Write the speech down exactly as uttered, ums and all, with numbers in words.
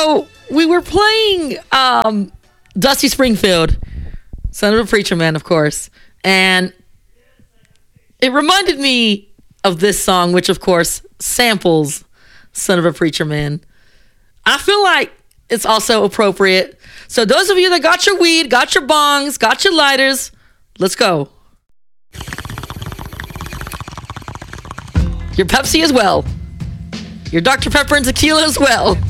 So we were playing um, Dusty Springfield, Son of a Preacher Man, of course. And it reminded me of this song, which, of course, samples Son of a Preacher Man. I feel like it's also appropriate. So those of you that got your weed, got your bongs, got your lighters, let's go. Your Pepsi as well. Your Doctor Pepper and tequila as well.